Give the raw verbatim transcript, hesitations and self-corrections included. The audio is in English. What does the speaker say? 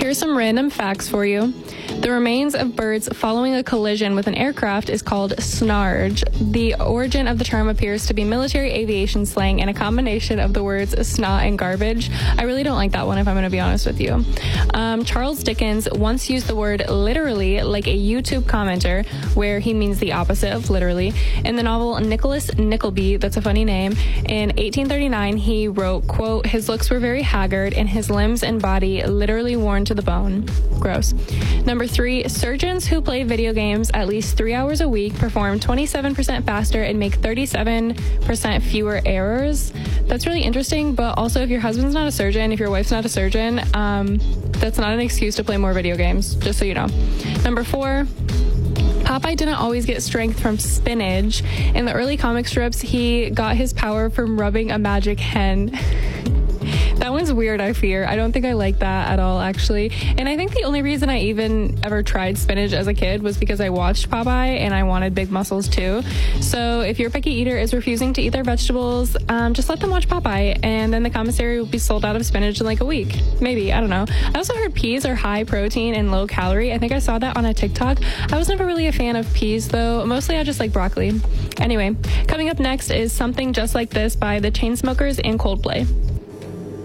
Here's some random facts for you. The remains of birds following a collision with an aircraft is called snarge. The origin of the term appears to be military aviation slang and a combination of the words snot and garbage. I really don't like that one, if I'm going to be honest with you. Um, Charles Dickens once used the word literally like a YouTube commenter, where he means the opposite of literally. In the novel Nicholas Nickleby, that's a funny name, in eighteen thirty-nine, he wrote, quote, "His looks were very haggard and his limbs and body literally worn to the bone." Gross. Number three, surgeons who play video games at least three hours a week perform twenty-seven percent faster and make thirty-seven percent fewer errors. That's really interesting, but also if your husband's not a surgeon, if your wife's not a surgeon, um, that's not an excuse to play more video games, just so you know. Number four, Popeye didn't always get strength from spinach. In the early comic strips, he got his power from rubbing a magic hen. That one's weird, I fear. I don't think I like that at all, actually. And I think the only reason I even ever tried spinach as a kid was because I watched Popeye and I wanted big muscles too. So if your picky eater is refusing to eat their vegetables, um, just let them watch Popeye, and then the commissary will be sold out of spinach in like a week. Maybe, I don't know. I also heard peas are high protein and low calorie. I think I saw that on a TikTok. I was never really a fan of peas though. Mostly I just like broccoli. Anyway, coming up next is Something Just Like This by the Chainsmokers and Coldplay.